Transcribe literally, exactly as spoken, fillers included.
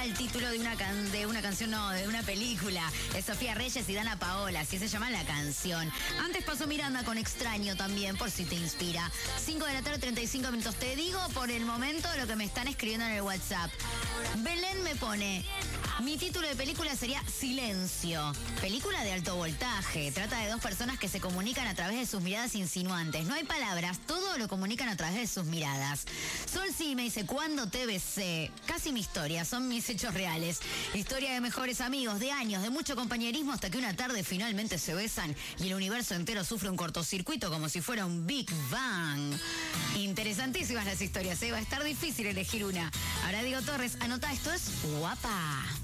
era el título de una can de una canción, no, de una película. Es Sofía Reyes y Dana Paola, así se llama la canción. Antes pasó Miranda con Extraño también, por si te inspira. cinco de la tarde, treinta y cinco minutos. Te digo por el momento lo que me están escribiendo en el WhatsApp. Belén me pone... Mi título de película sería Silencio. Película de alto voltaje. Trata de dos personas que se comunican a través de sus miradas insinuantes. No hay palabras, todo lo comunican a través de sus miradas. Sol sí me dice, ¿cuándo te besé? Casi mi historia, son mis hechos reales. Historia de mejores amigos, de años, de mucho compañerismo, hasta que una tarde finalmente se besan y el universo entero sufre un cortocircuito como si fuera un Big Bang. Interesantísimas las historias, ¿eh? Va a estar difícil elegir una. Ahora Diego Torres, anota, esto es Guapa.